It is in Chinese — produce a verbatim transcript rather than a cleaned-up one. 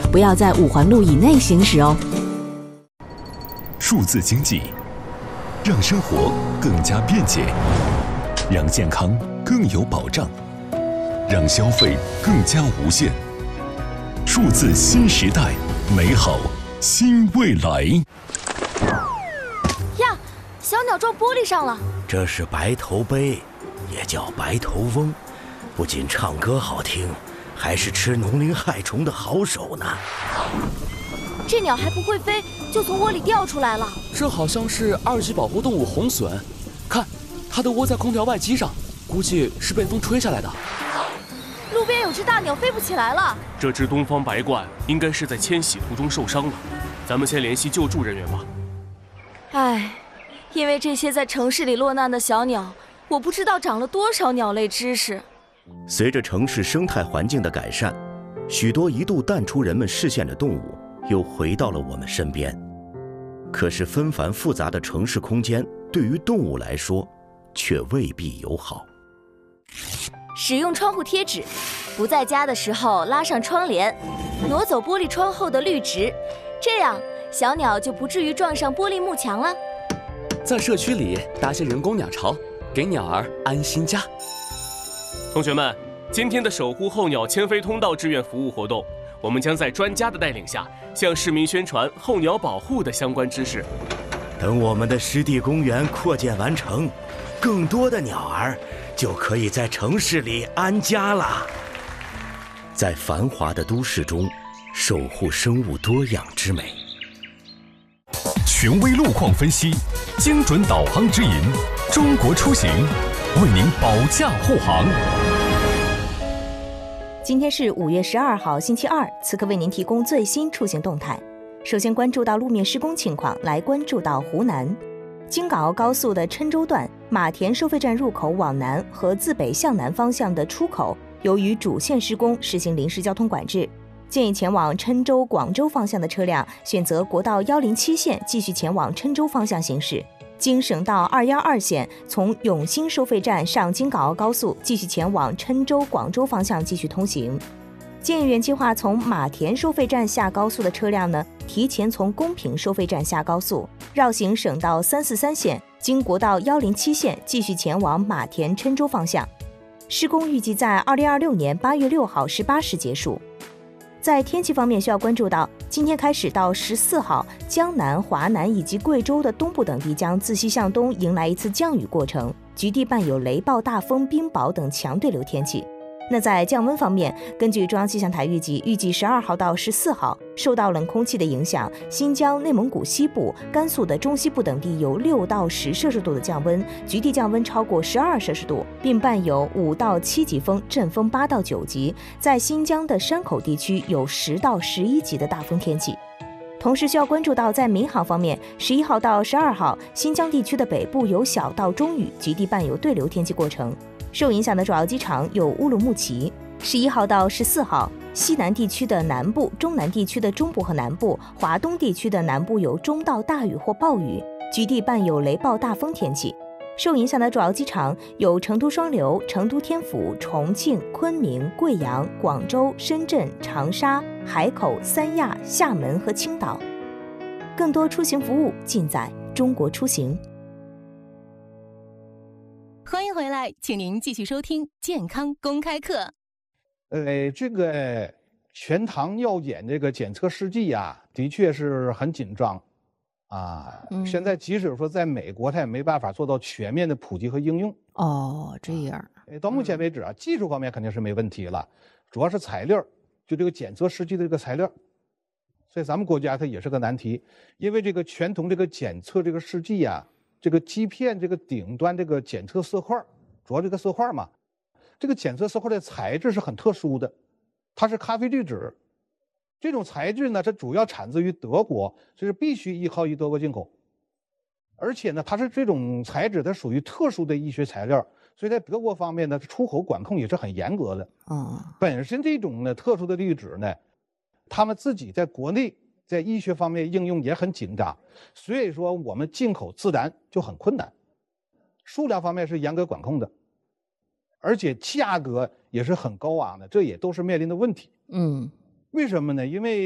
不要在五环路以内行驶哦。 数字经济让生活更加便捷，让健康更有保障，让消费更加无限。数字新时代，美好新未来。 呀，小鸟撞玻璃上了。 这是白头鹎，也叫白头翁，不仅唱歌好听，还是吃农林害虫的好手呢。 这鸟还不会飞，就从窝里掉出来了。 这好像是二级保护动物红隼，看，它的窝在空调外机上，估计是被风吹下来的。 路边有只大鸟飞不起来了。 这只东方白鹳应该是在迁徙途中受伤了，咱们先联系救助人员吧。 唉，因为这些在城市里落难的小鸟，我不知道长了多少鸟类知识。 随着城市生态环境的改善，许多一度淡出人们视线的动物又回到了我们身边。可是纷繁复杂的城市空间对于动物来说却未必友好。 使用窗户贴纸，不在家的时候拉上窗帘，挪走玻璃窗后的绿植，这样小鸟就不至于撞上玻璃幕墙了。 在社区里搭些人工鸟巢，给鸟儿安心家。 同学们，今天的守护候鸟迁飞通道志愿服务活动，我们将在专家的带领下，向市民宣传候鸟保护的相关知识。 等我们的湿地公园扩建完成，更多的鸟儿就可以在城市里安家了。在繁华的都市中，守护生物多样之美。 权威路况分析，精准导航指引，中国出行为您保驾护航。 今天是五月十二号，星期二，此刻为您提供最新出行动态。首先关注到路面施工情况，来关注到湖南京港澳高速的郴州段马田收费站入口往南和自北向南方向的出口，由于主线施工，实行临时交通管制。建议前往郴州、广州方向的车辆选择国道一零七线继续前往郴州方向行驶。经省道二一二线从永兴收费站上京港澳高速继续前往郴州、广州方向继续通行。建议原计划从马田收费站下高速的车辆呢，提前从公平收费站下高速，绕行省道三四三线，经国道一零七线继续前往马田、郴州方向。施工预计在二零二六年八月六号十八时结束。在天气方面，需要关注到今天开始到十四号，江南、华南以及贵州的东部等地将自西向东迎来一次降雨过程，局地伴有雷暴、大风、冰雹等强对流天气。那在降温方面，根据中央气象台预计，预计十二号到十四号，受到冷空气的影响，新疆、内蒙古西部、甘肃的中西部等地有六到十摄氏度的降温，局地降温超过十二摄氏度，并伴有五到七级风，阵风八到九级。在新疆的山口地区有十到十一级的大风天气。同时需要关注到，在民航方面，十一号到十二号，新疆地区的北部有小到中雨，局地伴有对流天气过程。受影响的主要机场有乌鲁木齐。十一号到十四号，西南地区的南部、中南地区的中部和南部、华东地区的南部有中到大雨或暴雨，局地伴有雷暴大风天气。受影响的主要机场有成都双流、成都天府、重庆、昆明、贵阳、广州、深圳、长沙、海口、三亚、厦门和青岛。更多出行服务尽在中国出行。 欢迎回来，请您继续收听健康公开课。 呃，这个全糖尿检这个检测试剂啊，的确是很紧张啊。嗯、现在即使说在美国，它也没办法做到全面的普及和应用。 哦，这样。 呃，到目前为止啊，技术方面肯定是没问题了，主要是材料，就这个检测试剂的这个材料。所以咱们国家它也是个难题，因为这个全酮这个检测这个试剂啊。这个基片这个顶端这个检测色块，主要这个色块嘛，这个检测色块的材质是很特殊的，它是咖啡聚酯。这种材质呢，它主要产自于德国，所以必须依靠于德国进口。而且呢，它是这种材质，它属于特殊的医学材料，所以在德国方面呢，出口管控也是很严格的。啊、哦，本身这种呢特殊的滤纸呢，他们自己在国内。在医学方面应用也很紧张，所以说我们进口自然就很困难，数量方面是严格管控的，而且价格也是很高昂的，这也都是面临的问题。嗯，为什么呢？因为